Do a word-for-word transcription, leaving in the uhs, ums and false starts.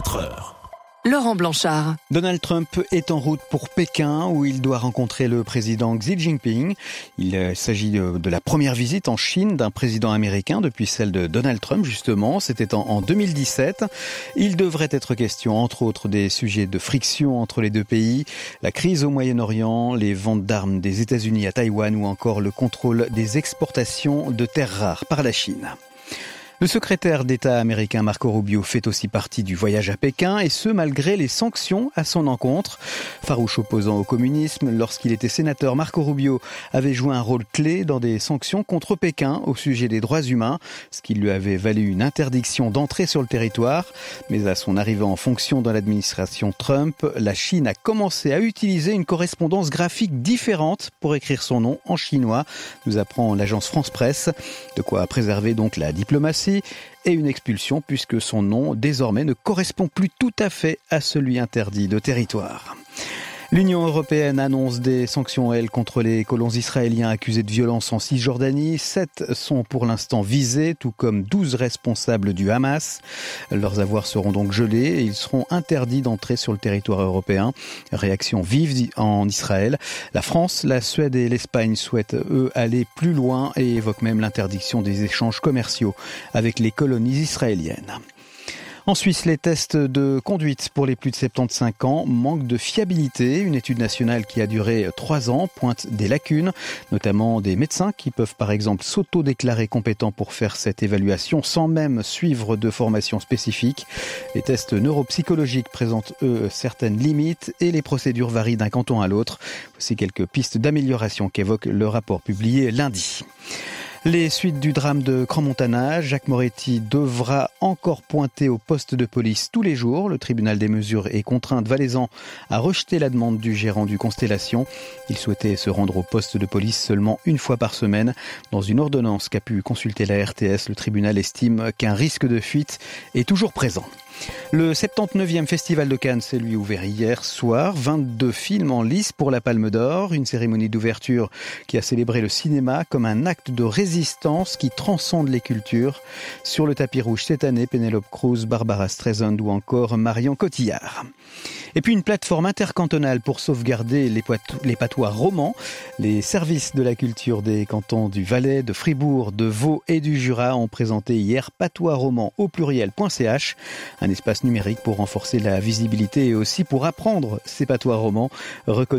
vingt-quatre heures. Laurent Blanchard. Donald Trump est en route pour Pékin où il doit rencontrer le président Xi Jinping. Il s'agit de la première visite en Chine d'un président américain depuis celle de Donald Trump justement. C'était en deux mille dix-sept. Il devrait être question entre autres des sujets de friction entre les deux pays, la crise au Moyen-Orient, les ventes d'armes des États-Unis à Taïwan ou encore le contrôle des exportations de terres rares par la Chine. Le secrétaire d'État américain Marco Rubio fait aussi partie du voyage à Pékin et ce malgré les sanctions à son encontre. Farouche opposant au communisme, lorsqu'il était sénateur, Marco Rubio avait joué un rôle clé dans des sanctions contre Pékin au sujet des droits humains, ce qui lui avait valu une interdiction d'entrer sur le territoire. Mais à son arrivée en fonction dans l'administration Trump, la Chine a commencé à utiliser une correspondance graphique différente pour écrire son nom en chinois, nous apprend l'agence France Presse. De quoi préserver donc la diplomatie et une expulsion puisque son nom désormais ne correspond plus tout à fait à celui interdit de territoire. L'Union européenne annonce des sanctions, elle, contre les colons israéliens accusés de violence en Cisjordanie. Sept sont pour l'instant visés, tout comme douze responsables du Hamas. Leurs avoirs seront donc gelés et ils seront interdits d'entrer sur le territoire européen. Réaction vive en Israël. La France, la Suède et l'Espagne souhaitent, eux, aller plus loin et évoquent même l'interdiction des échanges commerciaux avec les colonies israéliennes. En Suisse, les tests de conduite pour les plus de soixante-quinze ans manquent de fiabilité. Une étude nationale qui a duré trois ans pointe des lacunes, notamment des médecins qui peuvent par exemple s'auto-déclarer compétents pour faire cette évaluation sans même suivre de formation spécifique. Les tests neuropsychologiques présentent, eux, certaines limites et les procédures varient d'un canton à l'autre. Voici quelques pistes d'amélioration qu'évoque le rapport publié lundi. Les suites du drame de Crans-Montana, Jacques Moretti devra encore pointer au poste de police tous les jours. Le tribunal des mesures et contraintes valaisan a rejeté la demande du gérant du Constellation. Il souhaitait se rendre au poste de police seulement une fois par semaine. Dans une ordonnance qu'a pu consulter la R T S, le tribunal estime qu'un risque de fuite est toujours présent. Le soixante-dix-neuvième Festival de Cannes s'est lui ouvert hier soir. vingt-deux films en lice pour la Palme d'Or. Une cérémonie d'ouverture qui a célébré le cinéma comme un acte de résistance qui transcende les cultures. Sur le tapis rouge cette année, Penelope Cruz, Barbara Streisand ou encore Marion Cotillard. Et puis une plateforme intercantonale pour sauvegarder les, poit- les patois romans. Les services de la culture des cantons du Valais, de Fribourg, de Vaud et du Jura ont présenté hier patoisroman au pluriel point c h, un espace numérique pour renforcer la visibilité et aussi pour apprendre ces patois romans reconnus